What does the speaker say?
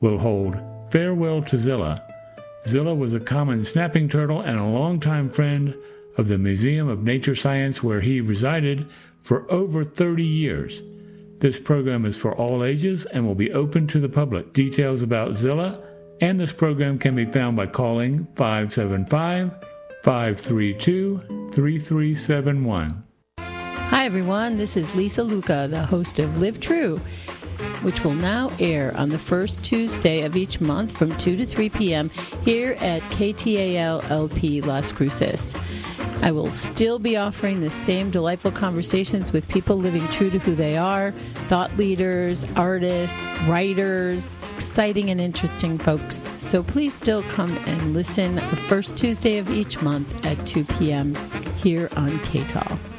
will hold Farewell to Zilla. Zilla was a common snapping turtle and a longtime friend of the Museum of Nature Science, where he resided for over 30 years. This program is for all ages and will be open to the public. Details about Zilla and this program can be found by calling 575-532-3371. Hi, everyone. This is Lisa Luca, the host of Live True, which will now air on the first Tuesday of each month from 2 to 3 p.m. here at KTAL-LP Las Cruces. I will still be offering the same delightful conversations with people living true to who they are, thought leaders, artists, writers, exciting and interesting folks. So please still come and listen the first Tuesday of each month at 2 p.m. here on KTAL.